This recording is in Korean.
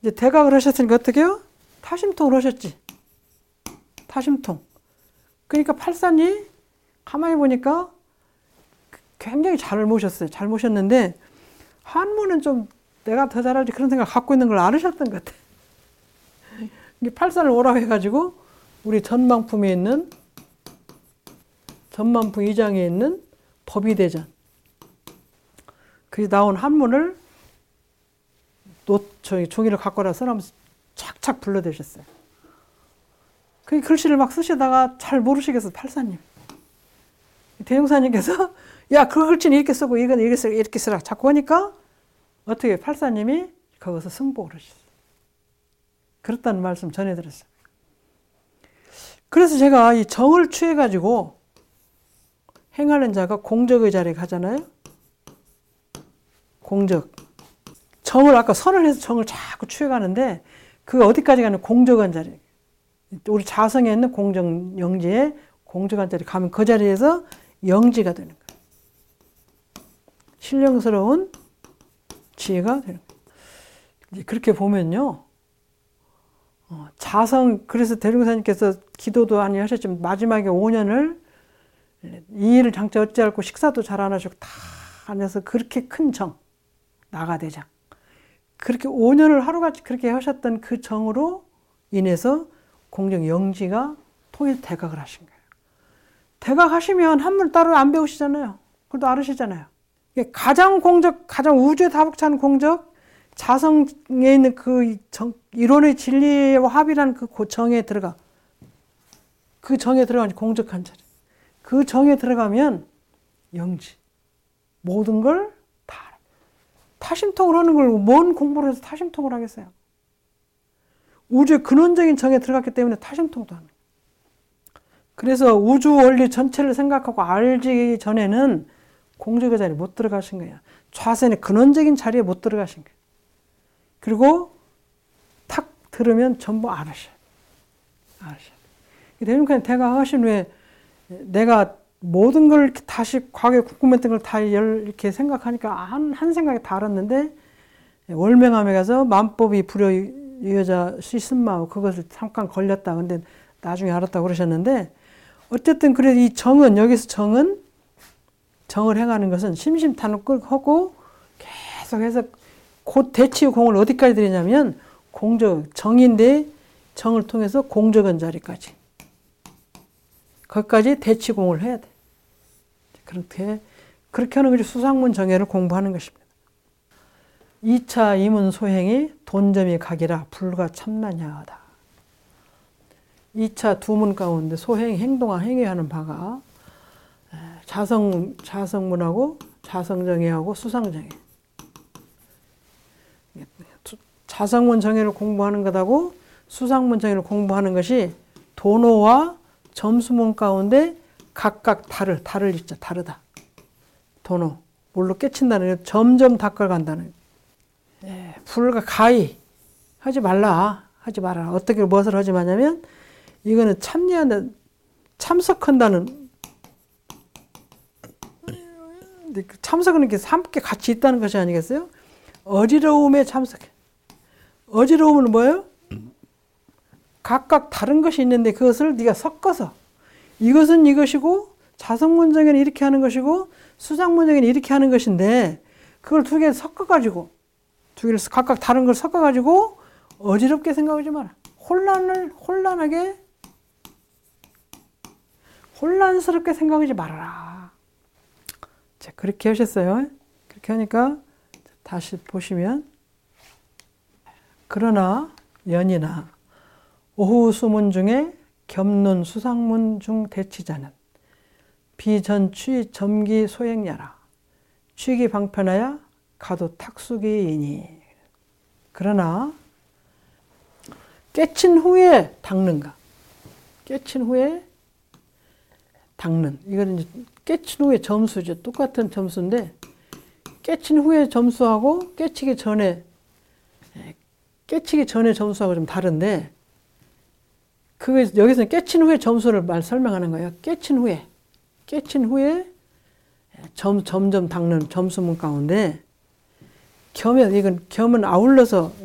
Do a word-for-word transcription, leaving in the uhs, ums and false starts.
이제 대각을 하셨으니까 어떻게 해요? 타심통을 하셨지. 타심통. 그러니까 팔산이 가만히 보니까 굉장히 잘 모셨어요. 잘 모셨는데 한문은 좀 내가 더 잘할지 그런 생각 갖고 있는 걸 알으셨던 것 같아. 팔산을 오라고 해가지고 우리 전망품에 있는 전망품 이 장에 있는 법의대전 그래서 나온 한문을 노, 저기 종이를 갖고 와서 써나면서 착착 불러대셨어요. 그 글씨를 막 쓰시다가 잘 모르시겠어요. 팔사님. 대종사님께서 야, 그 글씨는 이렇게 쓰고 이건 이렇게 쓰라, 이렇게 쓰라. 자꾸 하니까 어떻게 팔사님이 거기서 승복을 하셨어요. 그렇다는 말씀 전해드렸어요. 그래서 제가 이 정을 취해가지고 행하는 자가 공적의 자리에 가잖아요. 공적. 정을 아까 선을 해서 정을 자꾸 취해가는데 그가 어디까지 가는 공적한 자리. 우리 자성에 있는 공적 영지에 공적한 자리 가면 그 자리에서 영지가 되는 거예요. 신령스러운 지혜가 되는 거예요. 그렇게 보면요. 어, 자성, 그래서 대종사님께서 기도도 많이 하셨지만 마지막에 오 년을 이 일을 장차 어찌할고 식사도 잘 안 하시고 다 안에서 그렇게 큰 정, 나가대장. 그렇게 오 년을 하루같이 그렇게 하셨던 그 정으로 인해서 공적 영지가 통일 대각을 하신 거예요. 대각하시면 한문 따로 안 배우시잖아요. 그것도 알으시잖아요. 가장 공적, 가장 우주에 다복찬 공적, 자성에 있는 그 정, 이론의 진리와 합이라는 그 정에 들어가. 그 정에 들어가면 공적한 자리. 그 정에 들어가면 영지. 모든 걸 다. 타심통을 하는 걸 뭔 공부를 해서 타심통을 하겠어요. 우주의 근원적인 정에 들어갔기 때문에 타심통도 하는 거예요. 그래서 우주 원리 전체를 생각하고 알기 전에는 공적의 자리에 못 들어가신 거예요. 좌선의 근원적인 자리에 못 들어가신 거예요. 그리고 탁 들으면 전부 알으셔요. 알으셔요. 대중간에 대각하신 후에 내가 모든 걸 다시 과거에 궁금했던 걸 다 이렇게 생각하니까 한, 한 생각에 다 알았는데 월명암에 가서 만법이 불여 이 여자 시승마하고 그것을 잠깐 걸렸다. 근데 나중에 알았다고 그러셨는데 어쨌든 그래 이 정은 여기서 정은 정을 행하는 것은 심심탄회하고 계속해서 곧 대치의 공을 어디까지 들이냐면 공적 정인데 정을 통해서 공적인 자리까지 거기까지 대치공을 해야 돼. 그렇게 그렇게 하는 것이 수상문 정예를 공부하는 것입니다. 이 차 이문 소행이 돈점이 각이라 불가 참나냐하다. 이 차 두 문 가운데 소행 행동화 행위하는 바가 자성 자성문하고 자성정예하고 수상정예. 자성문 정예를 공부하는 것하고 수상문 정예를 공부하는 것이 도노와 점수문 가운데 각각 다를 다를 있죠. 다르다. 도노 뭘로 깨친다는 점점 닦아간다는. 예, 불가 가히 하지 말라. 하지 마라. 어떻게 무엇을 하지 마냐면 이거는 참여한다. 참석한다는 참석은 이렇게 함께 같이 있다는 것이 아니겠어요? 어지러움에 참석해. 어지러움은 뭐예요? 각각 다른 것이 있는데 그것을 네가 섞어서 이것은 이것이고 자성문정에는 이렇게 하는 것이고 수상문정에는 이렇게 하는 것인데 그걸 두 개 섞어가지고 두 개를 각각 다른 걸 섞어가지고 어지럽게 생각하지 마라. 혼란을 혼란하게 혼란스럽게 생각하지 말아라. 자, 그렇게 하셨어요. 그렇게 하니까 다시 보시면 그러나 연이나 오후 수문 중에 겸론 수상문 중 대치자는 비전취 점기 소행야라 취기 방편하여 가도 탁수기이니. 그러나 깨친 후에 닦는가. 깨친 후에 닦는. 이거는 이제 깨친 후에 점수죠. 똑같은 점수인데 깨친 후에 점수하고 깨치기 전에 깨치기 전에 점수하고 좀 다른데 그게 여기서는 깨친 후에 점수를 말 설명하는 거예요. 깨친 후에 깨친 후에 점 점점 닦는 점수문 가운데 겸은 이건 겸은 아울러서